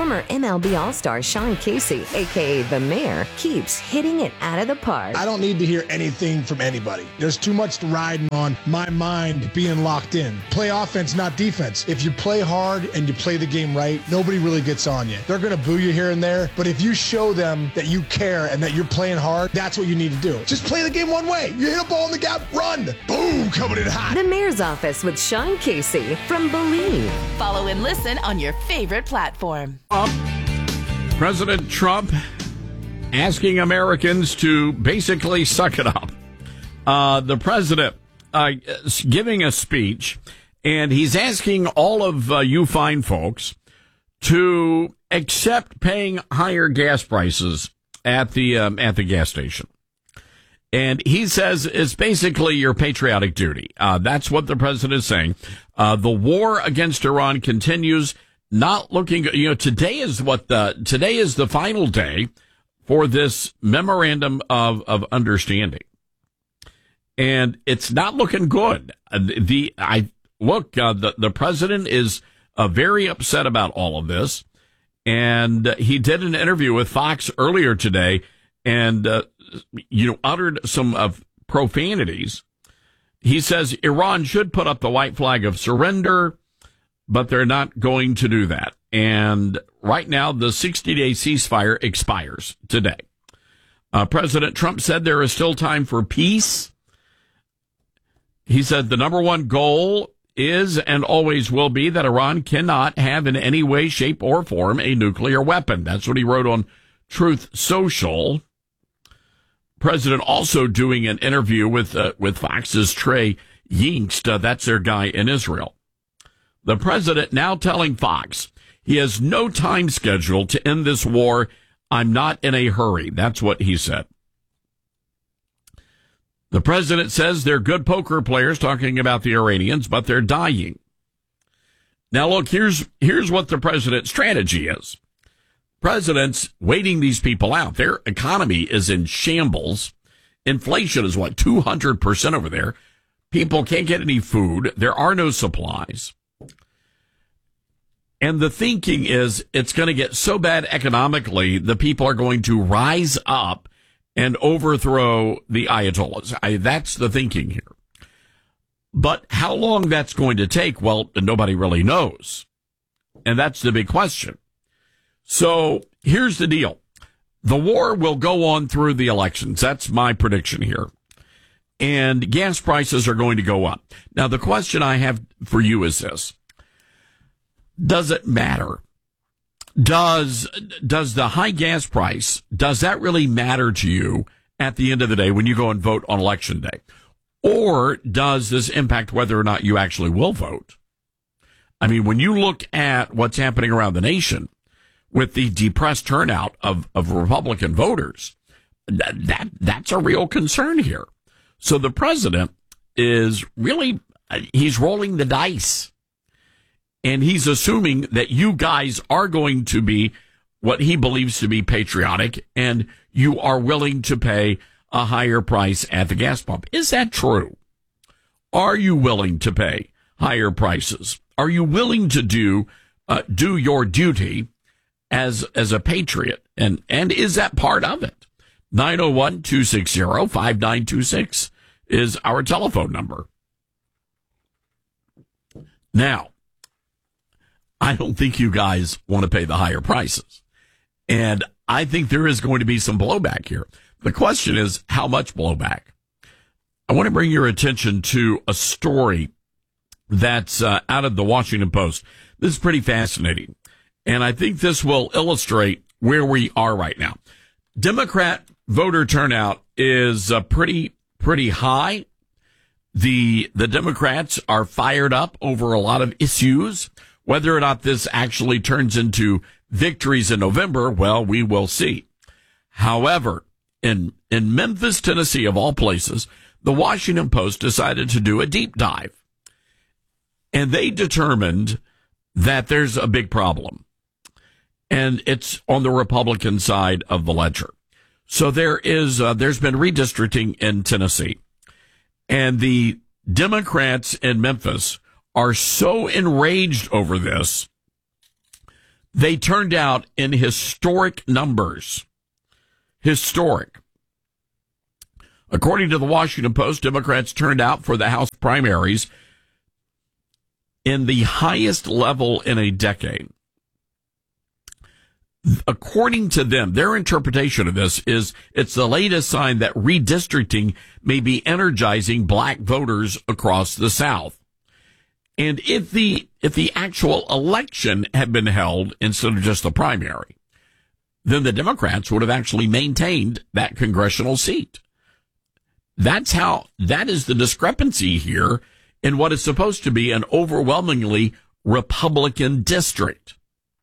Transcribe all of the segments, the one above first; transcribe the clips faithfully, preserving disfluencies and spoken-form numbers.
Former M L B All-Star Sean Casey, a k a. The Mayor, keeps hitting it out of the park. I don't need to hear anything from anybody. There's too much riding on my mind being locked in. Play offense, not defense. If you play hard and you play the game right, nobody really gets on you. They're going to boo you here and there, but if you show them that you care and that you're playing hard, that's what you need to do. Just play the game one way. You hit a ball in the gap, run. Boom, coming in hot. The Mayor's Office with Sean Casey from Believe. Follow and listen on your favorite platform. Up. President Trump asking Americans to basically suck it up. Uh, the president uh, giving a speech, and he's asking all of uh, you fine folks to accept paying higher gas prices at the um, at the gas station. And he says it's basically your patriotic duty. Uh, that's what the president is saying. Uh, the war against Iran continues. Not looking, you know, today is what the, today is the final day for this memorandum of, of understanding. And it's not looking good. Uh, the, I, look, uh, the, the president is uh, very upset about all of this. And uh, he did an interview with Fox earlier today and, uh, you know, uttered some of profanities. He says Iran should put up the white flag of surrender, but they're not going to do that. And right now, the sixty-day ceasefire expires today. Uh, President Trump said there is still time for peace. He said the number one goal is and always will be that Iran cannot have in any way, shape, or form a nuclear weapon. That's what he wrote on Truth Social. President also doing an interview with uh, with Fox's Trey Yingst. Uh, that's their guy in Israel. The president now telling Fox he has no time schedule to end this war. I'm not in a hurry. That's what he said. The president says they're good poker players, talking about the Iranians, but they're dying. Now, look, here's here's what the president's strategy is. President's waiting these people out. Their economy is in shambles. Inflation is, what, two hundred percent over there. People can't get any food. There are no supplies. And the thinking is it's going to get so bad economically, the people are going to rise up and overthrow the Ayatollahs. I, that's the thinking here. But how long that's going to take, well, nobody really knows. And that's the big question. So here's the deal. The war will go on through the elections. That's my prediction here. And gas prices are going to go up. Now, the question I have for you is this. Does it matter? Does, does the high gas price, does that really matter to you at the end of the day when you go and vote on election day? Or does this impact whether or not you actually will vote? I mean, when you look at what's happening around the nation with the depressed turnout of, of Republican voters, that, that that's a real concern here. So the president is really, he's rolling the dice. And he's assuming that you guys are going to be what he believes to be patriotic, and you are willing to pay a higher price at the gas pump. Is that true? Are you willing to pay higher prices? Are you willing to do uh, do your duty as as a patriot? And and is that part of it? nine oh one, two six zero, five nine two six is our telephone number. Now, I don't think you guys want to pay the higher prices. And I think there is going to be some blowback here. The question is, how much blowback? I want to bring your attention to a story that's uh, out of the Washington Post. This is pretty fascinating. And I think this will illustrate where we are right now. Democrat voter turnout is uh, pretty, pretty high. The, the Democrats are fired up over a lot of issues. Whether or not this actually turns into victories in November, well, we will see. However, in, in Memphis, Tennessee, of all places, the Washington Post decided to do a deep dive. And they determined that there's a big problem. And it's on the Republican side of the ledger. So there is, uh, there's been redistricting in Tennessee. And the Democrats in Memphis are so enraged over this They turned out in historic numbers. Historic. According to the Washington Post, Democrats turned out for the House primaries in the highest level in a decade. According to them, their interpretation of this is it's the latest sign that redistricting may be energizing black voters across the South. And if the if the actual election had been held instead of just the primary, then the Democrats would have actually maintained that congressional seat. That's how, that is the discrepancy here in what is supposed to be an overwhelmingly Republican district.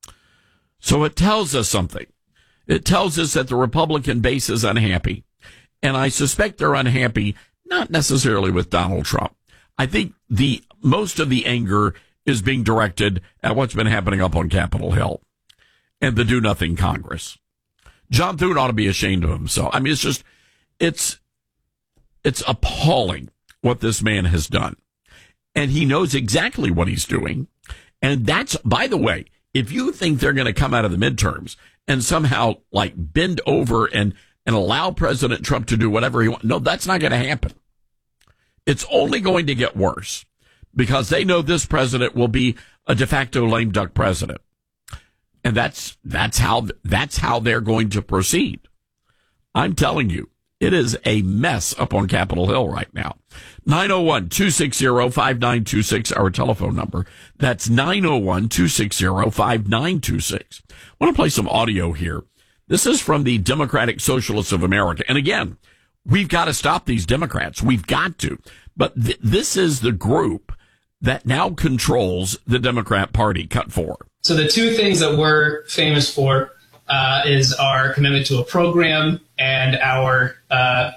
So it tells us something. It tells us that the Republican base is unhappy. And I suspect they're unhappy, not necessarily with Donald Trump. I think the most of the anger is being directed at what's been happening up on Capitol Hill and the do-nothing Congress. John Thune ought to be ashamed of himself. I mean, it's just, it's, it's appalling what this man has done. And he knows exactly what he's doing. And that's, by the way, if you think they're going to come out of the midterms and somehow like bend over and, and allow President Trump to do whatever he wants, no, that's not going to happen. It's only going to get worse because they know this president will be a de facto lame duck president. And that's, that's how, that's how they're going to proceed. I'm telling you, it is a mess up on Capitol Hill right now. nine oh one, two six zero, five nine two six, our telephone number. That's nine oh one, two six zero, five nine two six. I want to play some audio here. This is from the Democratic Socialists of America. And again, we've got to stop these Democrats. We've got to. But th- this is the group that now controls the Democrat Party. Cut four. So the two things that we're famous for uh, is our commitment to a program and our uh,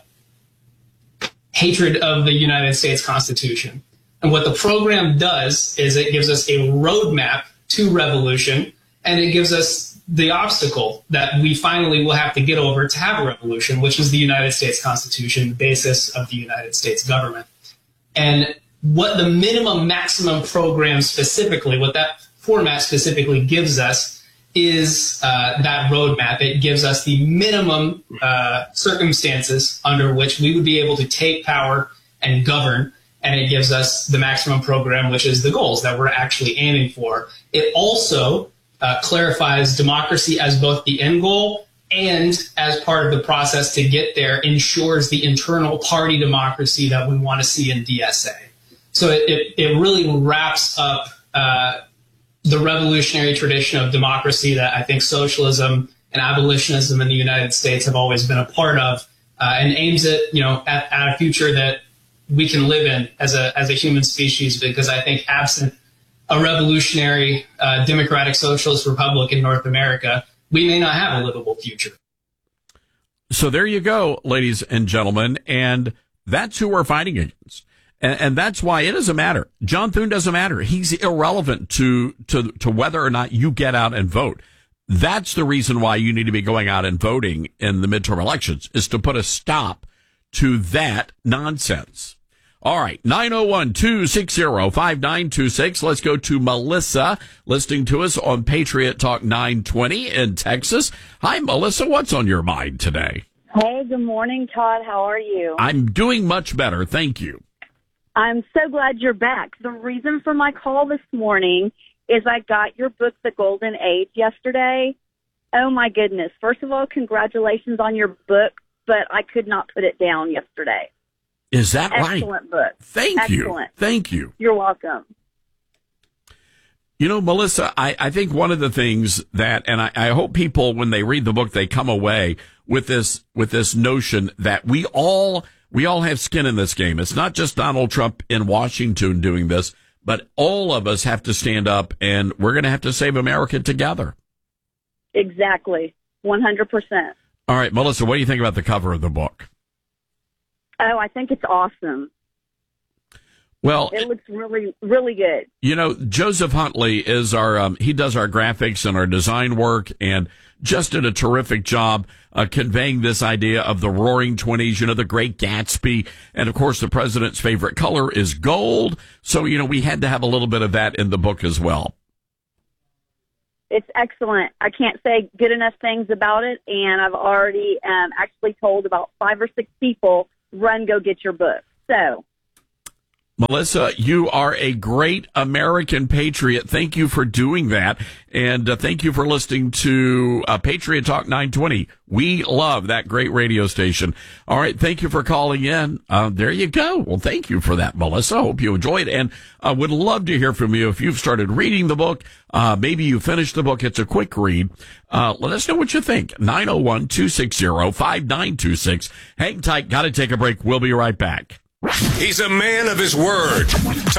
hatred of the United States Constitution. And what the program does is it gives us a roadmap to revolution, and it gives us the obstacle that we finally will have to get over to have a revolution, which is the United States Constitution, the basis of the United States government. And what the minimum maximum program specifically, what that format specifically gives us is uh, that roadmap. It gives us the minimum uh, circumstances under which we would be able to take power and govern, and it gives us the maximum program, which is the goals that we're actually aiming for. It also uh, clarifies democracy as both the end goal and as part of the process to get there ensures the internal party democracy that we want to see in D S A. So it, it, it really wraps up uh, the revolutionary tradition of democracy that I think socialism and abolitionism in the United States have always been a part of, uh, and aims at, you know, at, at a future that we can live in as a as a human species, because I think absent a revolutionary uh, democratic socialist republic in North America, we may not have a livable future. So there you go, ladies and gentlemen, and that's who we're fighting against. And, and that's why it doesn't matter. John Thune doesn't matter. He's irrelevant to, to, to whether or not you get out and vote. That's the reason why you need to be going out and voting in the midterm elections, is to put a stop to that nonsense. All right, nine oh one, two six zero, five nine two six. Let's go to Melissa, listening to us on Patriot Talk nine twenty in Texas. Hi, Melissa. What's on your mind today? Hey, good morning, Todd. How are you? I'm doing much better. Thank you. I'm so glad you're back. The reason for my call this morning is I got your book, The Golden Age, yesterday. Oh, my goodness. First of all, congratulations on your book, but I could not put it down yesterday. Is that right? Excellent book. Thank you. Excellent. Thank you. You're welcome. You know, Melissa, I, I think one of the things that, and I, I hope people, when they read the book, they come away with this, with this notion that we all, we all have skin in this game. It's not just Donald Trump in Washington doing this, but all of us have to stand up, and we're going to have to save America together. Exactly. one hundred percent. All right, Melissa, what do you think about the cover of the book? Oh, I think it's awesome. Well, it looks really, really good. You know, Joseph Huntley is our, um, he does our graphics and our design work, and just did a terrific job uh, conveying this idea of the Roaring Twenties, you know, the Great Gatsby. And of course, the president's favorite color is gold. So, you know, we had to have a little bit of that in the book as well. It's excellent. I can't say good enough things about it, and I've already um, actually told about five or six people, run, go get your book. So, Melissa, you are a great American patriot. Thank you for doing that. And uh, thank you for listening to uh, Patriot Talk nine twenty. We love that great radio station. All right. Thank you for calling in. Uh, there you go. Well, thank you for that, Melissa. Hope you enjoyed it. And I uh, would love to hear from you if you've started reading the book. Uh, maybe you finished the book. It's a quick read. Uh, let us know what you think. nine oh one, two six zero, five nine two six. Hang tight. Got to take a break. We'll be right back. He's a man of his word.